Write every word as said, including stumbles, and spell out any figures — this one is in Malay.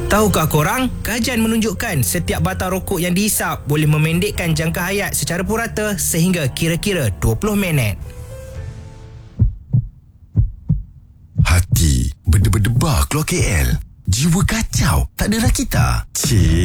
Tahukah korang, kajian menunjukkan setiap batang rokok yang dihisap boleh memendekkan jangka hayat secara purata sehingga kira-kira dua puluh minit. Hati berdebar-debar keluar K L. Jiwa kacau, tak ada rakita. Cik.